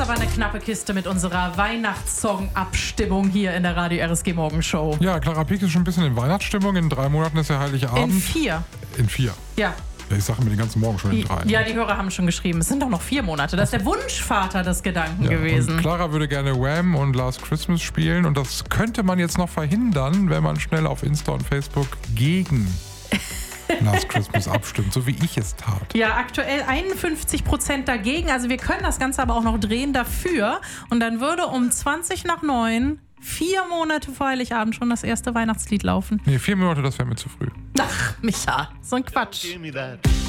aber eine knappe Kiste mit unserer Weihnachtssong-Abstimmung hier in der Radio RSG Morgenshow. Ja, Clara Pieck ist schon ein bisschen in Weihnachtsstimmung. In 3 Monaten ist ja Heiligabend. In 4. In 4. Ja. Ich sage mir den ganzen Morgen schon in 3. Ja, die Hörer haben schon geschrieben, es sind doch noch 4 Monate. Das ist der Wunschvater des Gedanken gewesen. Und Clara würde gerne Wham und Last Christmas spielen und das könnte man jetzt noch verhindern, wenn man schnell auf Insta und Facebook gegen Last Christmas abstimmt, so wie ich es tat. Ja, aktuell 51% dagegen. Also wir können das Ganze aber auch noch drehen dafür. Und dann würde um 8:20, 4 Monate vor Heiligabend schon das erste Weihnachtslied laufen. Nee, 4 Monate, das wäre mir zu früh. Ach, Micha, so ein Quatsch. Give me that.